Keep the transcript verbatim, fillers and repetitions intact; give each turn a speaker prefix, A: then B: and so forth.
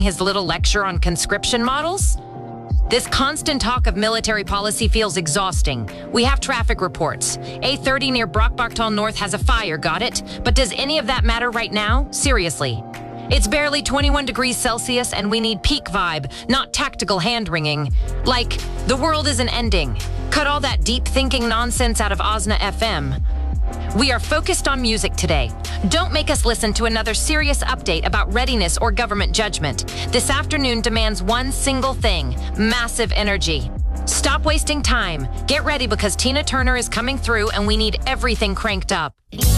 A: his little lecture on conscription models? This constant talk of military policy feels exhausting. We have traffic reports. A thirty near Brockbachtal North has a fire, got it? But does any of that matter right now? Seriously. It's barely twenty-one degrees Celsius and we need peak vibe, not tactical hand-wringing. Like, the world isn't ending. Cut all that deep-thinking nonsense out of Osna F M. We are focused on music today. Don't make us listen to another serious update about readiness or government judgment. This afternoon demands one single thing: massive energy. Stop wasting time. Get ready because Tina Turner is coming through and we need everything cranked up.